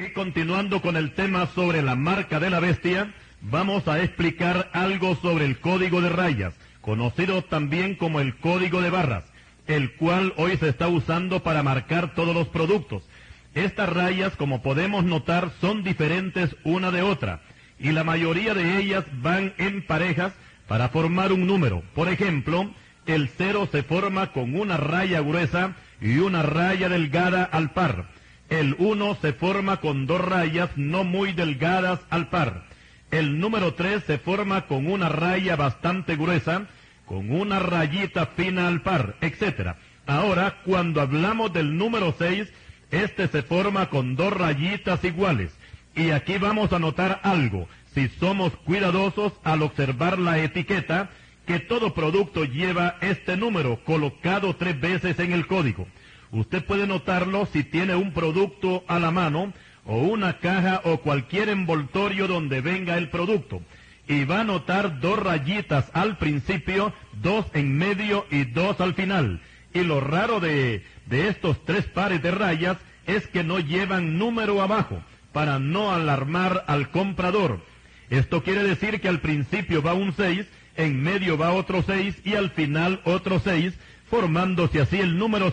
Y continuando con el tema sobre la marca de la bestia, vamos a explicar algo sobre el código de rayas, conocido también como el código de barras, el cual hoy se está usando para marcar todos los productos. Estas rayas, como podemos notar, son diferentes una de otra, y la mayoría de ellas van en parejas para formar un número. Por ejemplo, el 0 se forma con una raya gruesa y una raya delgada al par. El 1 se forma con dos rayas no muy delgadas al par. El número 3 se forma con una raya bastante gruesa, con una rayita fina al par, etc. Ahora, cuando hablamos del número 6, este se forma con dos rayitas iguales. Y aquí vamos a notar algo, si somos cuidadosos al observar la etiqueta, que todo producto lleva este número colocado 3 veces en el código. Usted puede notarlo si tiene un producto a la mano, o una caja o cualquier envoltorio donde venga el producto. Y va a notar dos rayitas al principio, dos en medio y dos al final. Y lo raro de estos 3 pares de rayas es que no llevan número abajo, para no alarmar al comprador. Esto quiere decir que al principio va un 6, en medio va otro 6 y al final otro 6, formándose así el número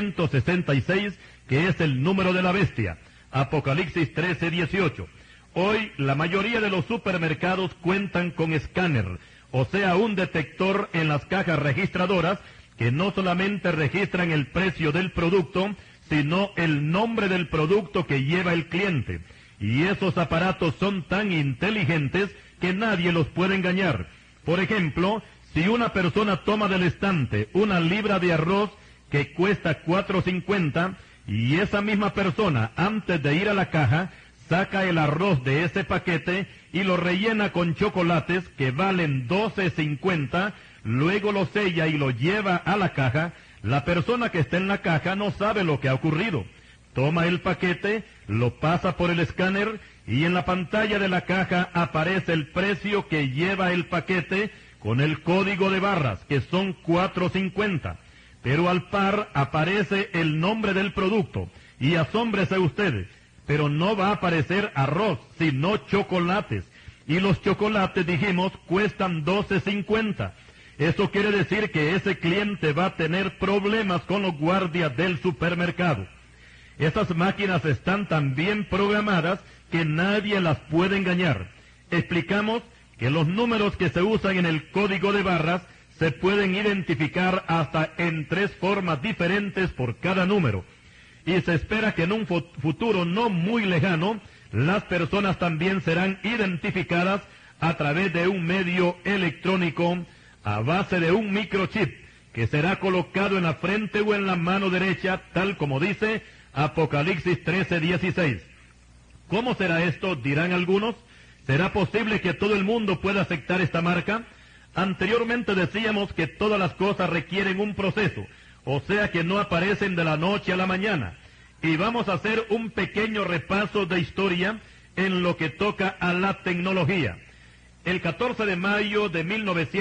666, que es el número de la bestia. Apocalipsis 13:18. Hoy la mayoría de los supermercados cuentan con escáner, o sea, un detector en las cajas registradoras que no solamente registran el precio del producto, sino el nombre del producto que lleva el cliente. Y esos aparatos son tan inteligentes que nadie los puede engañar. Por ejemplo, si una persona toma del estante una libra de arroz que cuesta $4.50, y esa misma persona, antes de ir a la caja, saca el arroz de ese paquete y lo rellena con chocolates que valen $12.50, luego lo sella y lo lleva a la caja, la persona que está en la caja no sabe lo que ha ocurrido. Toma el paquete, lo pasa por el escáner y en la pantalla de la caja aparece el precio que lleva el paquete con el código de barras, que son $4.50. Pero al par aparece el nombre del producto, y asómbrese usted, pero no va a aparecer arroz, sino chocolates. Y los chocolates, dijimos, cuestan $12.50. Eso quiere decir que ese cliente va a tener problemas con los guardias del supermercado. Estas máquinas están tan bien programadas que nadie las puede engañar. Explicamos que los números que se usan en el código de barras se pueden identificar hasta en 3 formas diferentes por cada número. Y se espera que en un futuro no muy lejano, las personas también serán identificadas a través de un medio electrónico a base de un microchip que será colocado en la frente o en la mano derecha, tal como dice Apocalipsis 13:16. ¿Cómo será esto?, dirán algunos. ¿Será posible que todo el mundo pueda aceptar esta marca? Anteriormente decíamos que todas las cosas requieren un proceso, o sea que no aparecen de la noche a la mañana. Y vamos a hacer un pequeño repaso de historia en lo que toca a la tecnología. El 14 de mayo de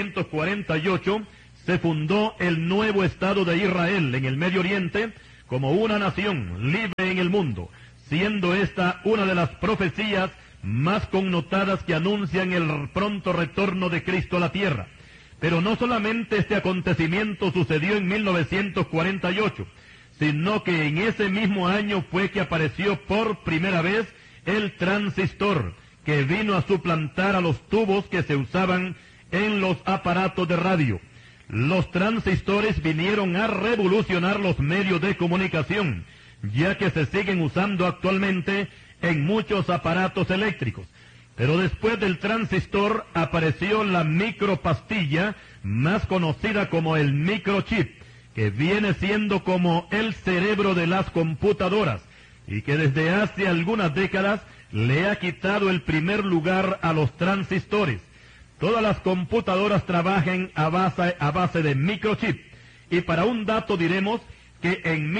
1948 se fundó el nuevo Estado de Israel en el Medio Oriente como una nación libre en el mundo, siendo esta una de las profecías más connotadas que anuncian el pronto retorno de Cristo a la tierra. Pero no solamente este acontecimiento sucedió en 1948, sino que en ese mismo año fue que apareció por primera vez el transistor, que vino a suplantar a los tubos que se usaban en los aparatos de radio. Los transistores vinieron a revolucionar los medios de comunicación, ya que se siguen usando actualmente en muchos aparatos eléctricos. Pero después del transistor apareció la micropastilla, más conocida como el microchip, que viene siendo como el cerebro de las computadoras, y que desde hace algunas décadas le ha quitado el primer lugar a los transistores. Todas las computadoras trabajan a base de microchip, y para un dato diremos que en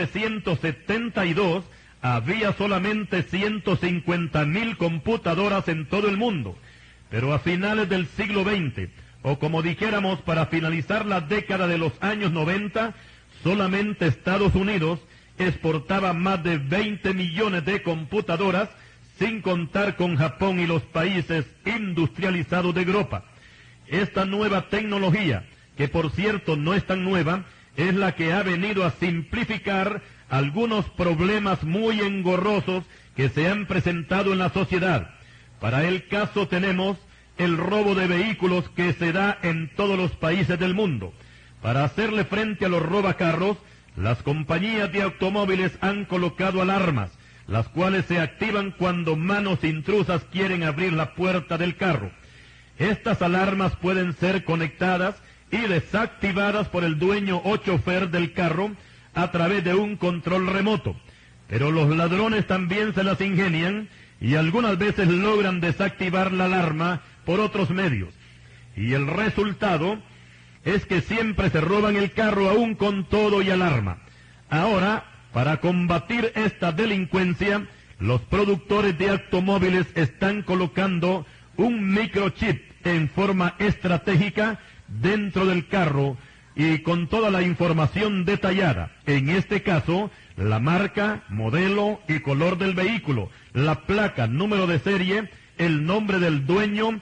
1972 había solamente 150,000 computadoras en todo el mundo, pero a finales del siglo XX, o como dijéramos para finalizar la década de los años 90, solamente Estados Unidos exportaba más de 20 millones de computadoras, sin contar con Japón y los países industrializados de Europa. Esta nueva tecnología, que por cierto no es tan nueva, es la que ha venido a simplificar algunos problemas muy engorrosos que se han presentado en la sociedad. Para el caso tenemos el robo de vehículos que se da en todos los países del mundo. Para hacerle frente a los robacarros, las compañías de automóviles han colocado alarmas, las cuales se activan cuando manos intrusas quieren abrir la puerta del carro. Estas alarmas pueden ser conectadas y desactivadas por el dueño o chofer del carro a través de un control remoto. Pero los ladrones también se las ingenian y algunas veces logran desactivar la alarma por otros medios. Y el resultado es que siempre se roban el carro aún con todo y alarma. Ahora, para combatir esta delincuencia, los productores de automóviles están colocando un microchip en forma estratégica dentro del carro y con toda la información detallada. En este caso, la marca, modelo y color del vehículo, la placa, número de serie, el nombre del dueño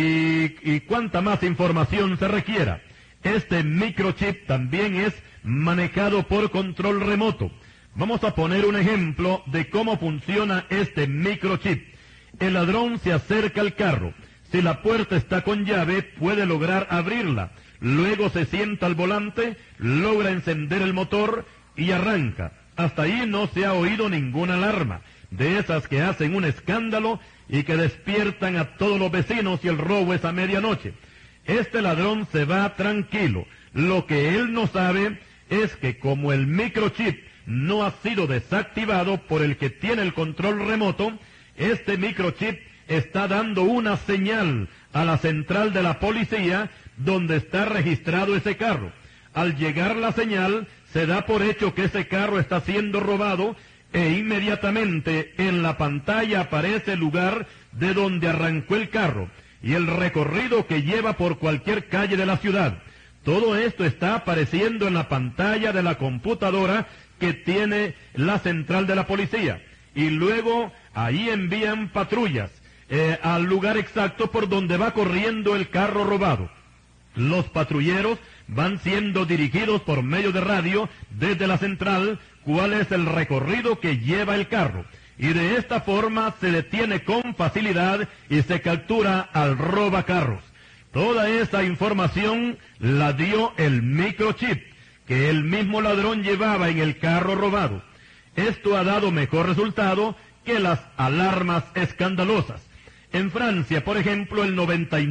y cuánta más información se requiera. Este microchip también es manejado por control remoto. Vamos a poner un ejemplo de cómo funciona este microchip. El ladrón se acerca al carro. Si la puerta está con llave, puede lograr abrirla. Luego se sienta al volante, logra encender el motor y arranca. Hasta ahí no se ha oído ninguna alarma, de esas que hacen un escándalo y que despiertan a todos los vecinos y el robo es a medianoche. Este ladrón se va tranquilo. Lo que él no sabe es que como el microchip no ha sido desactivado por el que tiene el control remoto, este microchip está dando una señal a la central de la policía donde está registrado ese carro. Al llegar la señal, se da por hecho que ese carro está siendo robado e inmediatamente en la pantalla aparece el lugar de donde arrancó el carro y el recorrido que lleva por cualquier calle de la ciudad. Todo esto está apareciendo en la pantalla de la computadora que tiene la central de la policía. Y luego ahí envían patrullas al lugar exacto por donde va corriendo el carro robado. Los patrulleros van siendo dirigidos por medio de radio desde la central cuál es el recorrido que lleva el carro. Y de esta forma se detiene con facilidad y se captura al robacarros. Toda esta información la dio el microchip que el mismo ladrón llevaba en el carro robado. Esto ha dado mejor resultado que las alarmas escandalosas. En Francia, por ejemplo, el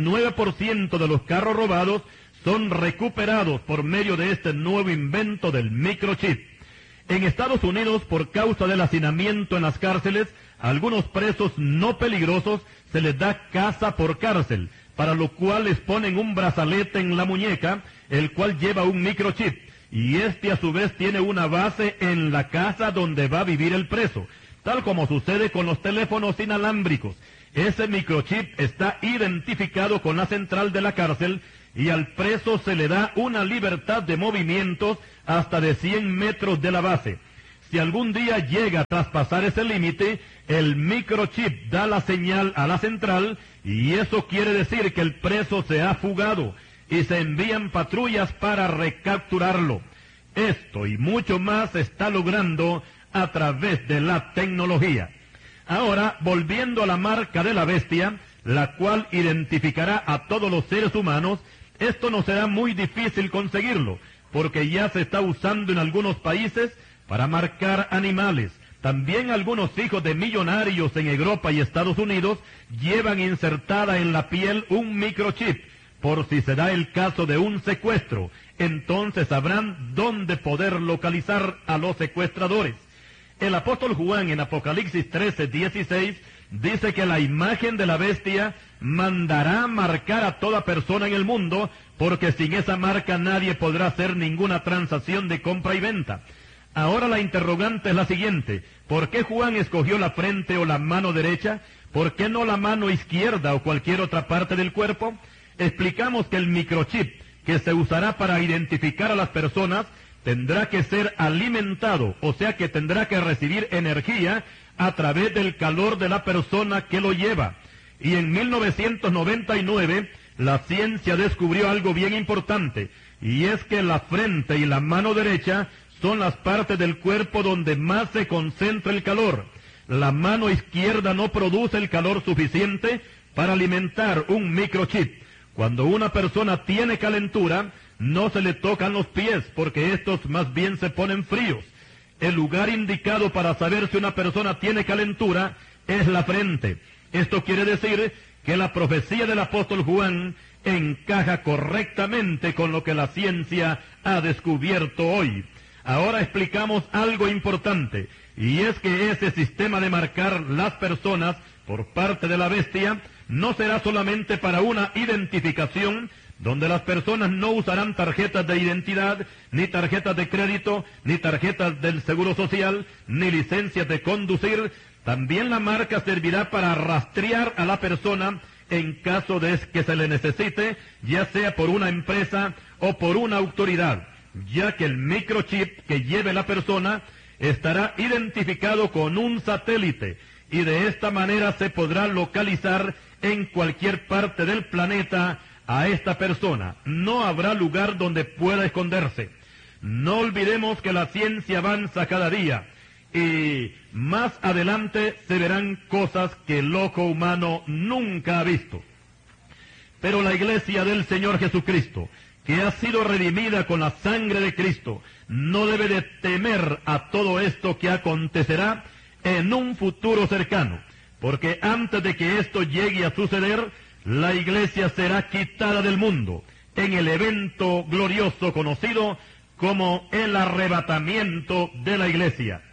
99% de los carros robados son recuperados por medio de este nuevo invento del microchip. En Estados Unidos, por causa del hacinamiento en las cárceles, a algunos presos no peligrosos se les da casa por cárcel, para lo cual les ponen un brazalete en la muñeca, el cual lleva un microchip, y este a su vez tiene una base en la casa donde va a vivir el preso, tal como sucede con los teléfonos inalámbricos. Ese microchip está identificado con la central de la cárcel y al preso se le da una libertad de movimientos hasta de 100 metros de la base. Si algún día llega a traspasar ese límite, el microchip da la señal a la central y eso quiere decir que el preso se ha fugado y se envían patrullas para recapturarlo. Esto y mucho más se está logrando a través de la tecnología. Ahora, volviendo a la marca de la bestia, la cual identificará a todos los seres humanos, esto no será muy difícil conseguirlo, porque ya se está usando en algunos países para marcar animales. También algunos hijos de millonarios en Europa y Estados Unidos llevan insertada en la piel un microchip, por si se da el caso de un secuestro. Entonces sabrán dónde poder localizar a los secuestradores. El apóstol Juan en Apocalipsis 13:16 dice que la imagen de la bestia mandará marcar a toda persona en el mundo, porque sin esa marca nadie podrá hacer ninguna transacción de compra y venta. Ahora la interrogante es la siguiente: ¿por qué Juan escogió la frente o la mano derecha? ¿Por qué no la mano izquierda o cualquier otra parte del cuerpo? Explicamos que el microchip que se usará para identificar a las personas tendrá que ser alimentado, o sea que tendrá que recibir energía a través del calor de la persona que lo lleva. Y en 1999, la ciencia descubrió algo bien importante, y es que la frente y la mano derecha son las partes del cuerpo donde más se concentra el calor. La mano izquierda no produce el calor suficiente para alimentar un microchip. Cuando una persona tiene calentura, no se le tocan los pies, porque estos más bien se ponen fríos. El lugar indicado para saber si una persona tiene calentura es la frente. Esto quiere decir que la profecía del apóstol Juan encaja correctamente con lo que la ciencia ha descubierto hoy. Ahora explicamos algo importante, y es que ese sistema de marcar las personas por parte de la bestia no será solamente para una identificación, donde las personas no usarán tarjetas de identidad, ni tarjetas de crédito, ni tarjetas del Seguro Social, ni licencias de conducir. También la marca servirá para rastrear a la persona en caso de que se le necesite, ya sea por una empresa o por una autoridad, ya que el microchip que lleve la persona estará identificado con un satélite, y de esta manera se podrá localizar en cualquier parte del planeta a esta persona. No habrá lugar donde pueda esconderse. No olvidemos que la ciencia avanza cada día, y más adelante se verán cosas que el ojo humano nunca ha visto. Pero la iglesia del Señor Jesucristo, que ha sido redimida con la sangre de Cristo, no debe de temer a todo esto que acontecerá en un futuro cercano, porque antes de que esto llegue a suceder, la iglesia será quitada del mundo en el evento glorioso conocido como el arrebatamiento de la iglesia.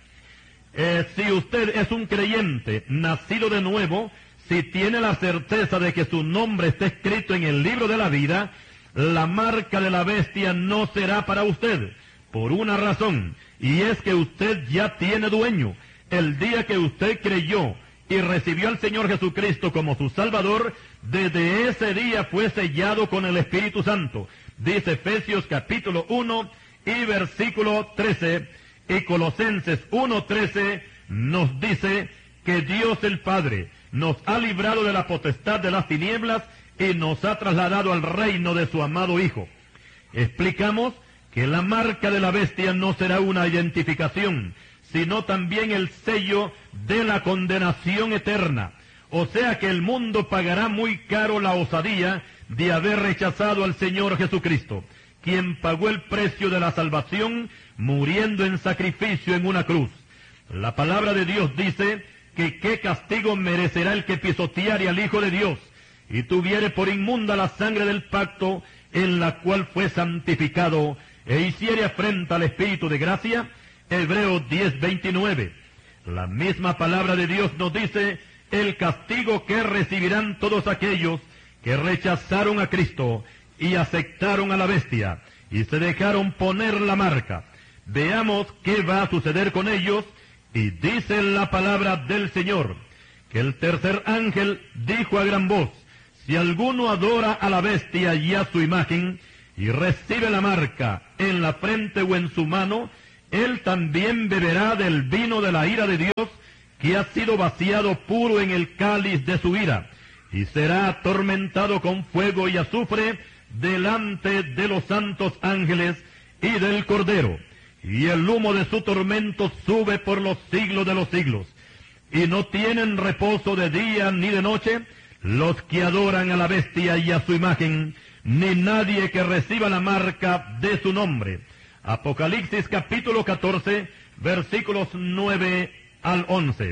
Si usted es un creyente nacido de nuevo, si tiene la certeza de que su nombre está escrito en el libro de la vida, la marca de la bestia no será para usted, por una razón, y es que usted ya tiene dueño. El día que usted creyó y recibió al Señor Jesucristo como su Salvador, desde ese día fue sellado con el Espíritu Santo. Dice Efesios capítulo 1 y versículo 13, y Colosenses 1:13 nos dice que Dios el Padre nos ha librado de la potestad de las tinieblas y nos ha trasladado al reino de su amado Hijo. Explicamos que la marca de la bestia no será una identificación, sino también el sello de la condenación eterna. O sea que el mundo pagará muy caro la osadía de haber rechazado al Señor Jesucristo, quien pagó el precio de la salvación muriendo en sacrificio en una cruz. La palabra de Dios dice que qué castigo merecerá el que pisoteare al Hijo de Dios y tuviere por inmunda la sangre del pacto en la cual fue santificado e hiciere afrenta al Espíritu de gracia. Hebreos 10:29. La misma palabra de Dios nos dice el castigo que recibirán todos aquellos que rechazaron a Cristo y aceptaron a la bestia y se dejaron poner la marca. Veamos qué va a suceder con ellos, y dice la palabra del Señor que el tercer ángel dijo a gran voz: si alguno adora a la bestia y a su imagen y recibe la marca en la frente o en su mano, él también beberá del vino de la ira de Dios, que ha sido vaciado puro en el cáliz de su ira, y será atormentado con fuego y azufre delante de los santos ángeles y del Cordero, y el humo de su tormento sube por los siglos de los siglos. Y no tienen reposo de día ni de noche los que adoran a la bestia y a su imagen, ni nadie que reciba la marca de su nombre. Apocalipsis capítulo 14, versículos 9 al 11.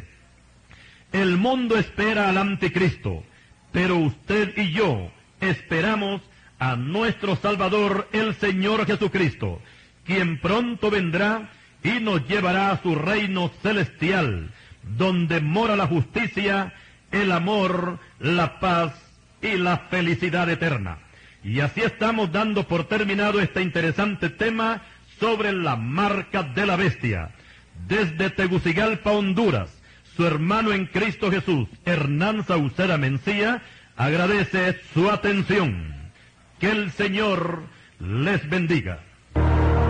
El mundo espera al anticristo, pero usted y yo esperamos a nuestro Salvador, el Señor Jesucristo, quien pronto vendrá y nos llevará a su reino celestial, donde mora la justicia, el amor, la paz y la felicidad eterna. Y así estamos dando por terminado este interesante tema sobre la marca de la bestia. Desde Tegucigalpa, Honduras, su hermano en Cristo Jesús, Hernán Sauceda Mencía, agradece su atención. Que el Señor les bendiga.